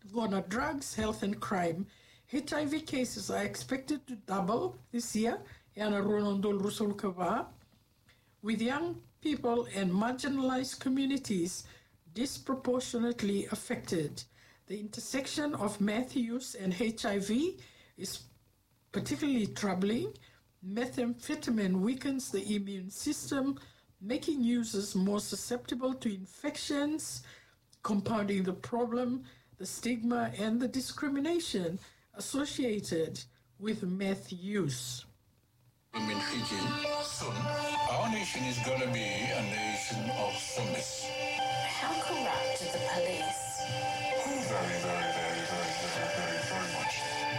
on drugs, health and crime. HIV cases are expected to double this year, with young people and marginalized communities disproportionately affected. The intersection of meth use and HIV is particularly troubling. Methamphetamine weakens the immune system, making users more susceptible to infections, compounding the problem, the stigma, and the discrimination associated with meth use. Soon, our nation is going to be a nation of zombies. How corrupt are the police? Very, very, very, very, very, very, very much.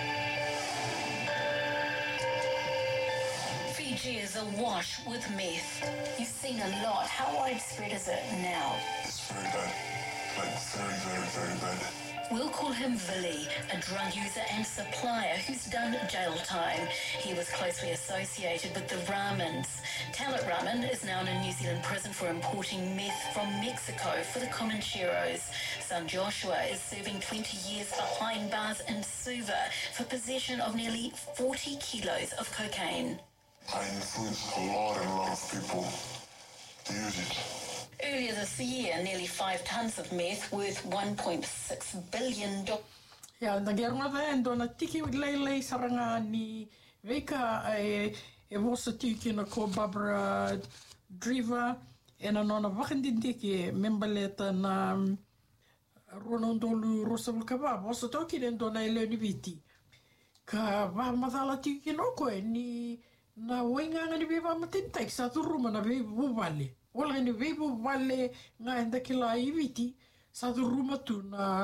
Fiji is awash with meth. You've seen a lot. How widespread is it now? It's very bad. Like, very, very, very bad. We'll call him Vili, a drug user and supplier who's done jail time. He was closely associated with the Ramans. Talit Raman is now in a New Zealand prison for importing meth from Mexico for the Comancheros. Son Joshua is serving 20 years behind bars in Suva for possession of nearly 40 kilos of cocaine. I influence a lot of people to use it. Earlier this year, nearly 5 tons of meth worth $1.6 billion. Ja, nagerunga endo na tiki lei saranga ni veka e vosa tiki na ko Barbara Driver e na nona wakandindiki membaleta na Ronondolu Rosavulkava vosa toki endo na eleni viti. Ka va mathala tiki no koe ni na wainganga ni beba matintai sa turuma na beba vale. Wala ni beba vale nga enda kila iviti sa turuma tu na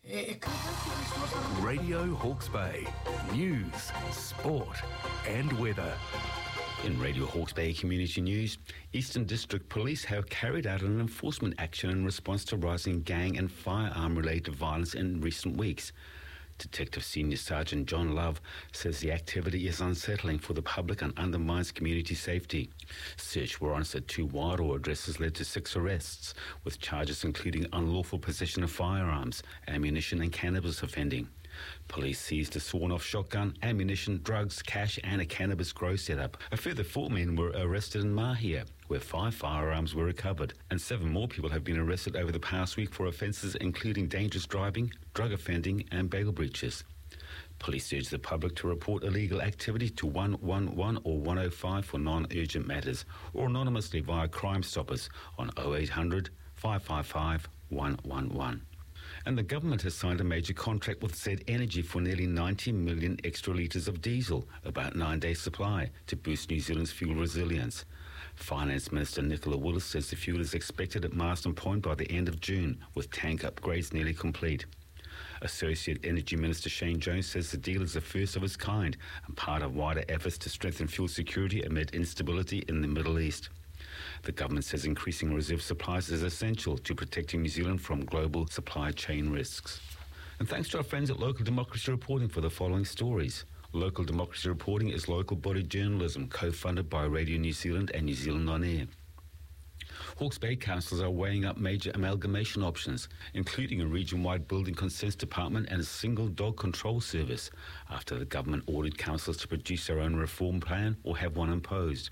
Radio Hawke's Bay. News, sport and weather. In Radio Hawke's Bay Community News, Eastern District Police have carried out an enforcement action in response to rising gang and firearm-related violence in recent weeks. Detective Senior Sergeant John Love says the activity is unsettling for the public and undermines community safety. Search warrants at 2 Wairoa addresses led to 6 arrests, with charges including unlawful possession of firearms, ammunition and cannabis offending. Police seized a sawn-off shotgun, ammunition, drugs, cash and a cannabis grow setup. A further 4 men were arrested in Mahia, where 5 firearms were recovered, and 7 more people have been arrested over the past week for offences including dangerous driving, drug offending and bail breaches. Police urge the public to report illegal activity to 111 or 105 for non-urgent matters, or anonymously via Crime Stoppers on 0800 555 111. And the government has signed a major contract with Z Energy for nearly 90 million extra litres of diesel, about 9 days' supply, to boost New Zealand's fuel resilience. Finance Minister Nicola Willis says the fuel is expected at Marsden Point by the end of June, with tank upgrades nearly complete. Associate Energy Minister Shane Jones says the deal is the first of its kind and part of wider efforts to strengthen fuel security amid instability in the Middle East. The government says increasing reserve supplies is essential to protecting New Zealand from global supply chain risks. And thanks to our friends at Local Democracy Reporting for the following stories. Local Democracy Reporting is local body journalism co-funded by Radio New Zealand and New Zealand On Air. Hawke's Bay councils are weighing up major amalgamation options, including a region-wide building consents department and a single dog control service, after the government ordered councils to produce their own reform plan or have one imposed.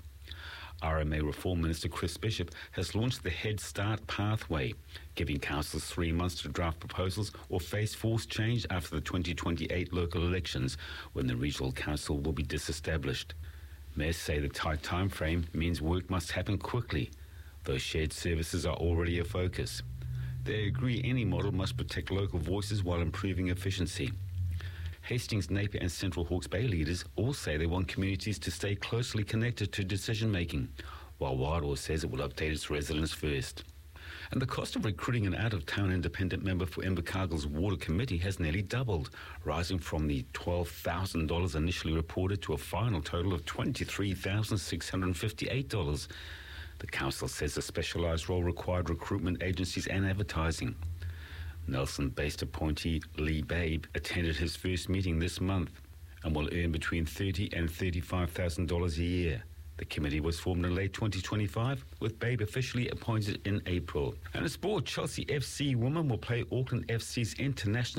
RMA Reform Minister Chris Bishop has launched the Head Start pathway, giving councils 3 months to draft proposals or face forced change after the 2028 local elections, when the regional council will be disestablished. Mayors say the tight time frame means work must happen quickly, though shared services are already a focus. They agree any model must protect local voices while improving efficiency. Hastings, Napier and Central Hawke's Bay leaders all say they want communities to stay closely connected to decision-making, while Wairoa says it will update its residents first. And the cost of recruiting an out-of-town independent member for Invercargill's Water Committee has nearly doubled, rising from the $12,000 initially reported to a final total of $23,658. The council says the specialised role required recruitment agencies and advertising. Nelson-based appointee Lee Babe attended his first meeting this month and will earn between $30,000 and $35,000 a year. The committee was formed in late 2025, with Babe officially appointed in April. And in sport, Chelsea FC women will play Auckland FC's international